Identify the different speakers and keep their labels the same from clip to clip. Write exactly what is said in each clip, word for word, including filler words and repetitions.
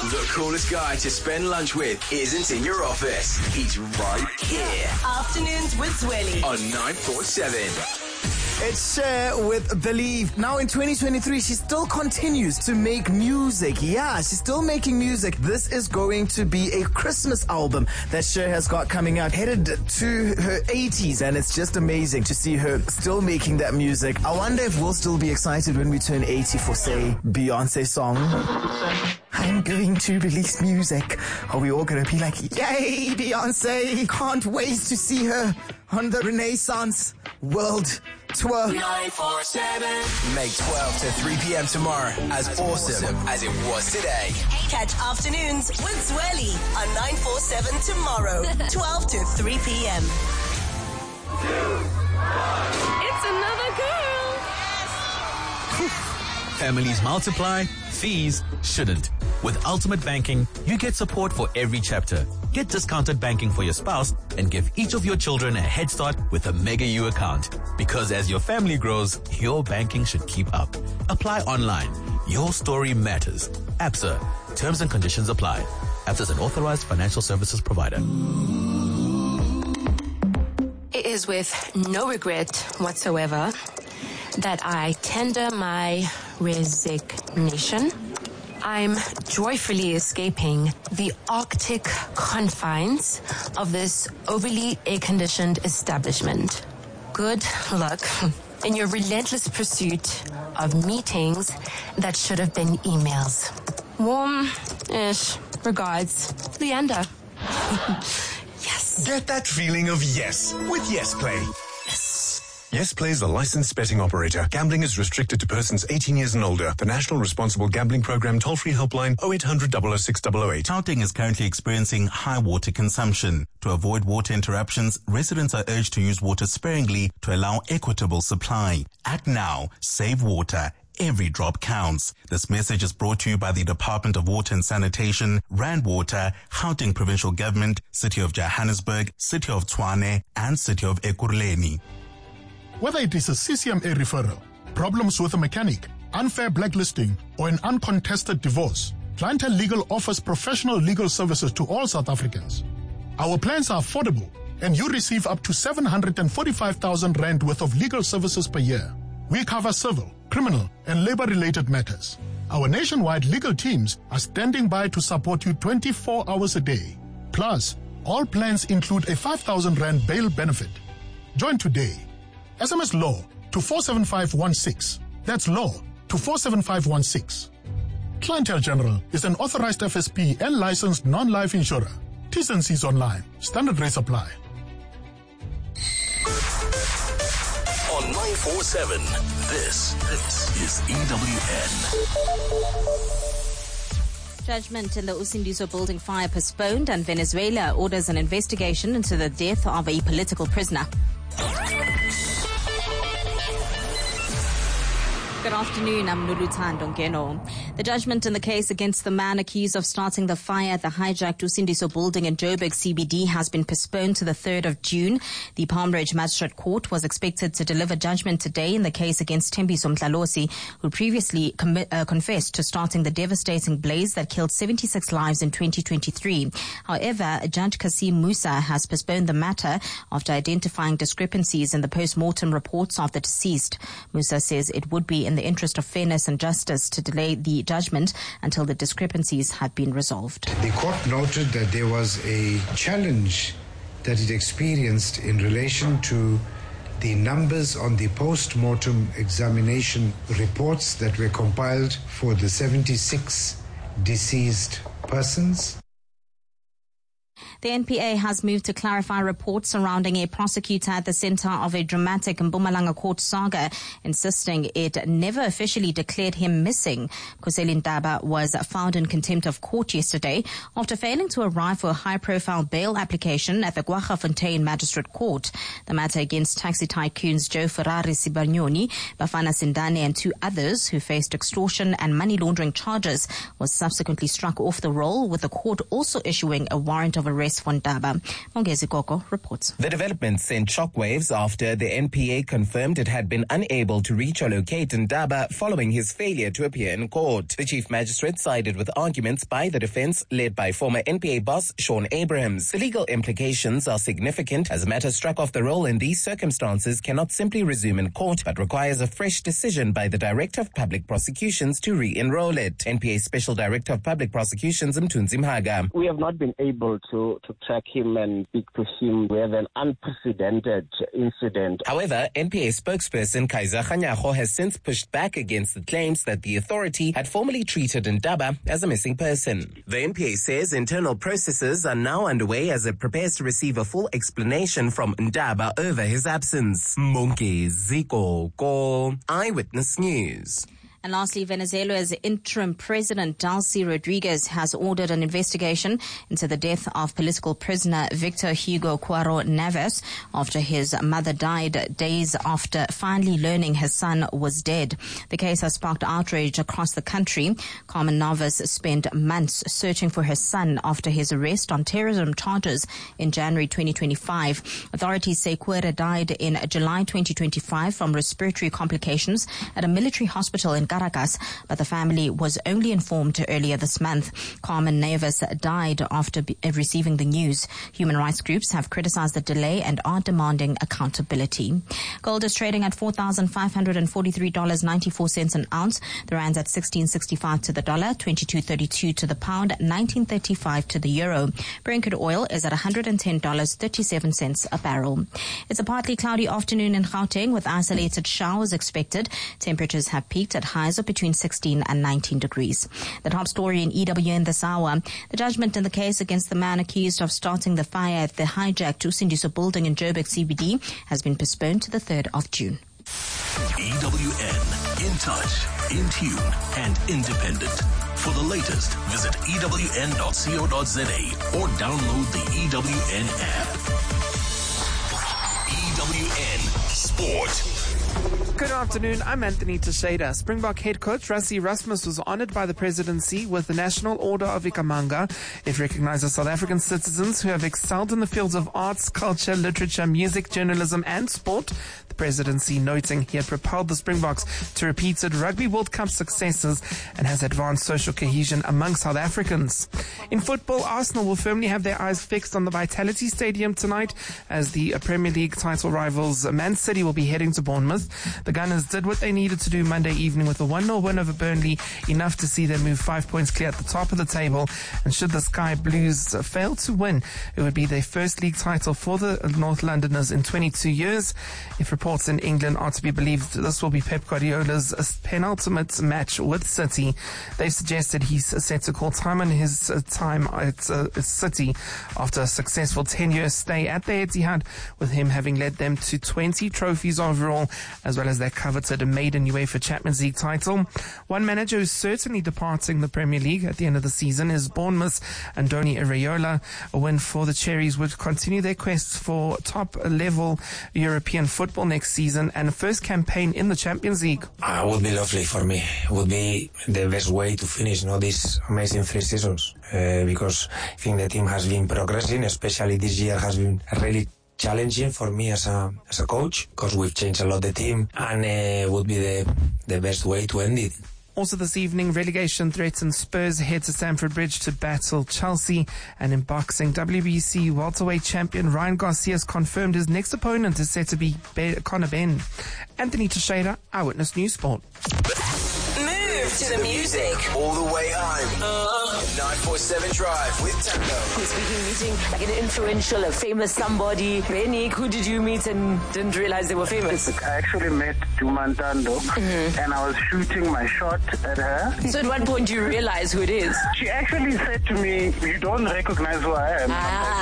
Speaker 1: The coolest guy to spend lunch with isn't in your office. He's right here.
Speaker 2: Afternoons with Zweli
Speaker 1: on nine four seven.
Speaker 3: It's Cher with Believe. Now in twenty twenty-three, she still continues to make music. Yeah, she's still making music. This is going to be a Christmas album that Cher has got coming out, headed to her eighties, and it's just amazing to see her still making that music. I wonder if we'll still be excited when we turn eighty for, say, Beyonce's song. I'm going to release music. Are we all going to be like, yay, Beyonce? Can't wait to see her on the Renaissance World Tour.
Speaker 1: nine four seven. Make twelve to three p.m. tomorrow as awesome as it was today.
Speaker 2: Catch Afternoons with Zweli on nine four seven tomorrow, twelve to three p.m.
Speaker 4: It's another girl.
Speaker 5: Families multiply, fees shouldn't. With Ultimate Banking, you get support for every chapter. Get discounted banking for your spouse and give each of your children a head start with a Mega U account. Because as your family grows, your banking should keep up. Apply online. Your story matters. Absa. Terms and conditions apply. Absa is an authorized financial services provider.
Speaker 4: It is with no regret whatsoever that I tender my resignation. I'm joyfully escaping the Arctic confines of this overly air-conditioned establishment. Good luck in your relentless pursuit of meetings that should have been emails. Warm-ish regards, Leander. Yes.
Speaker 6: Get that feeling of yes with Yes Play.
Speaker 4: Yes.
Speaker 6: Yes Play is a licensed betting operator. Gambling is restricted to persons eighteen years and older. The National Responsible Gambling Program toll-free helpline oh eight hundred, double oh six, double oh eight.
Speaker 7: Gauteng is currently experiencing high water consumption. To avoid water interruptions, residents are urged to use water sparingly to allow equitable supply. Act now. Save water. Every drop counts. This message is brought to you by the Department of Water and Sanitation, Rand Water, Gauteng Provincial Government, City of Johannesburg, City of Tshwane, and City of Ekurhuleni.
Speaker 8: Whether it is a C C M A referral, problems with a mechanic, unfair blacklisting, or an uncontested divorce, Clientele Legal offers professional legal services to all South Africans. Our plans are affordable, and you receive up to seven hundred forty-five thousand rand worth of legal services per year. We cover civil, criminal, and labor-related matters. Our nationwide legal teams are standing by to support you twenty-four hours a day. Plus, all plans include a five thousand rand bail benefit. Join today. S M S LAW to four seven five one six. That's LAW to four seven five one six. Clientele General is an authorized F S P and licensed non-life insurer. T's and C's online. Standard rates apply.
Speaker 1: On nine four seven, this, this is E W N.
Speaker 9: Judgment in the Usindiso building fire postponed, and Venezuela orders an investigation into the death of a political prisoner. Good afternoon, I'm Nuluthando Ngeno. The judgment in the case against the man accused of starting the fire at the hijacked Usindiso building in Joburg C B D has been postponed to the third of June. The Palm Ridge Magistrate Court was expected to deliver judgment today in the case against Thembiso Mhlalosi, who previously com- uh, confessed to starting the devastating blaze that killed seventy-six lives in twenty twenty-three. However, Judge Kasim Musa has postponed the matter after identifying discrepancies in the post-mortem reports of the deceased. Musa says it would be in the interest of fairness and justice to delay the judgment until the discrepancies had been resolved.
Speaker 10: The court noted that there was a challenge that it experienced in relation to the numbers on the post-mortem examination reports that were compiled for the seventy-six deceased persons.
Speaker 9: The N P A has moved to clarify reports surrounding a prosecutor at the center of a dramatic Mpumalanga court saga, insisting it never officially declared him missing. Khoseli Ntaba was found in contempt of court yesterday after failing to arrive for a high-profile bail application at the Kwaggafontein Magistrate Court. The matter against taxi tycoons Joe Ferrari Sibagnoni, Bafana Sindane and two others who faced extortion and money laundering charges was subsequently struck off the roll, with the court also issuing a warrant of arrest arrest for Ndaba. Mongezi Koko reports.
Speaker 11: The development sent shockwaves after the N P A confirmed it had been unable to reach or locate Ndaba following his failure to appear in court. The chief magistrate sided with arguments by the defense led by former N P A boss Shaun Abrahams. The legal implications are significant as a matter struck off the roll in these circumstances cannot simply resume in court but requires a fresh decision by the Director of Public Prosecutions to re-enroll it. N P A Special Director of Public Prosecutions Mthunzi Mhaga.
Speaker 12: We have not been able to, to track him and speak to him. We have an unprecedented incident.
Speaker 11: However, N P A spokesperson Kaiser Kganyago has since pushed back against the claims that the authority had formally treated Ndaba as a missing person. The N P A says internal processes are now underway as it prepares to receive a full explanation from Ndaba over his absence. Mongezi Koko, Eyewitness News.
Speaker 9: And lastly, Venezuela's interim president, Delcy Rodriguez, has ordered an investigation into the death of political prisoner Victor Hugo Cuaro Neves after his mother died days after finally learning his son was dead. The case has sparked outrage across the country. Carmen Navas spent months searching for her son after his arrest on terrorism charges in January twenty twenty-five. Authorities say Cuaro died in July twenty twenty-five from respiratory complications at a military hospital in Caracas, but the family was only informed earlier this month. Carmen Neves died after be- receiving the news. Human rights groups have criticized the delay and are demanding accountability. Gold is trading at four thousand five hundred forty-three dollars and ninety-four cents an ounce. The rand's at sixteen sixty-five to the dollar, twenty-two thirty-two to the pound, nineteen thirty-five to the euro. Brent crude oil is at one hundred ten dollars and thirty-seven cents a barrel. It's a partly cloudy afternoon in Gauteng with isolated showers expected. Temperatures have peaked at highs of between sixteen and nineteen degrees. The top story in E W N this hour. The judgment in the case against the man accused of starting the fire at the hijacked Usindiso building in Joburg C B D has been postponed to the third of June.
Speaker 13: E W N, in touch, in tune, and independent. For the latest, visit E W N dot co dot za or download the E W N app. E W N Sport.
Speaker 14: Good afternoon, I'm Anthony Teixeira. Springbok head coach Rassie Erasmus was honored by the presidency with the National Order of Ikhamanga. It recognizes South African citizens who have excelled in the fields of arts, culture, literature, music, journalism and sport. The presidency noting he had propelled the Springboks to repeated Rugby World Cup successes and has advanced social cohesion among South Africans. In football, Arsenal will firmly have their eyes fixed on the Vitality Stadium tonight as the Premier League title rivals Man City will be heading to Bournemouth. The Gunners did what they needed to do Monday evening with a one nil win over Burnley, enough to see them move five points clear at the top of the table. And should the Sky Blues fail to win, it would be their first league title for the North Londoners in twenty-two years. If reports in England are to be believed, this will be Pep Guardiola's penultimate match with City. They've suggested he's set to call time on his time at uh, City after a successful ten-year stay at the Etihad, with him having led them to twenty trophies overall, as well as their coveted maiden UEFA Champions League title. One manager who's certainly departing the Premier League at the end of the season is Bournemouth's Andoni Iraola. A win for the Cherries would continue their quest for top-level European football next season and first campaign in the Champions League.
Speaker 15: Uh, it would be lovely for me. It would be the best way to finish you know, these amazing three seasons uh, because I think the team has been progressing, especially this year has been really challenging for me as a as a coach because we've changed a lot the team and it uh, would be the the best way to end it.
Speaker 14: Also this evening, relegation threatens Spurs head to Stamford Bridge to battle Chelsea. And in boxing, W B C welterweight champion Ryan Garcia has confirmed his next opponent is set to be Be- Conor Benn. Anthony Teixeira, Eyewitness News Sport.
Speaker 2: Move to the music.
Speaker 1: All the way home. Uh, nine four seven Drive with Tango.
Speaker 16: Speaking meeting like an influential, a famous somebody. Benny, who did you meet and didn't realize they were famous?
Speaker 17: I actually met Duma Ntando mm-hmm. and I was shooting my shot at her.
Speaker 16: So at what point do you realize who it is?
Speaker 17: She actually said to me, you don't recognize who I am.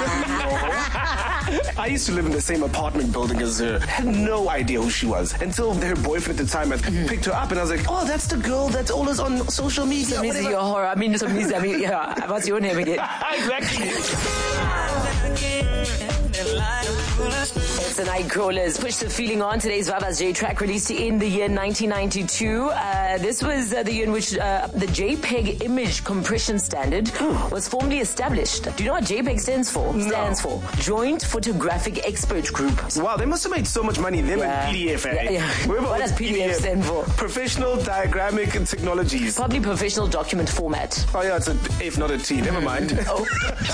Speaker 16: Ah.
Speaker 17: Like, no.
Speaker 18: I used to live in the same apartment building as her. I had no idea who she was until her boyfriend at the time had mm-hmm. picked her up and I was like, oh, that's the girl that's always on social media.
Speaker 16: So means your horror. I mean, so means I mean, yeah. What's your name again?
Speaker 18: Exactly.
Speaker 16: It's the Nightcrawlers. Push the Feeling On. Today's Vava's J track released in the year nineteen ninety-two. Uh, this was uh, the year in which uh, the JPEG image compression standard was formally established. Do you know what JPEG stands for?
Speaker 18: No.
Speaker 16: Stands for Joint Photographic Expert Group.
Speaker 18: Wow, they must have made so much money. Them
Speaker 16: Yeah.
Speaker 18: and P D F, eh?
Speaker 16: Yeah, yeah. What does P D F stand for?
Speaker 18: Professional Diagrammic Technologies.
Speaker 16: Probably professional document format.
Speaker 18: Oh yeah, it's a F, not a T. Never mind.
Speaker 16: Oh.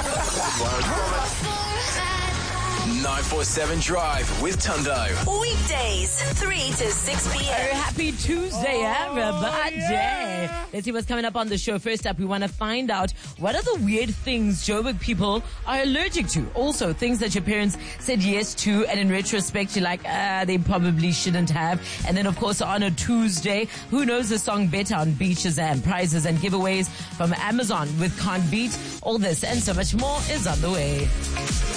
Speaker 1: nine four seven Drive with Tundo.
Speaker 2: Weekdays, three to six p.m.
Speaker 19: Oh, happy Tuesday, everybody. Yeah. Let's see what's coming up on the show. First up, we want to find out what are the weird things Joburg people are allergic to. Also, things that your parents said yes to, and in retrospect, you're like, ah, they probably shouldn't have. And then, of course, on a Tuesday, who knows the song better on Beaches and prizes and giveaways from Amazon with Can't Beat. All this and so much more is on the way.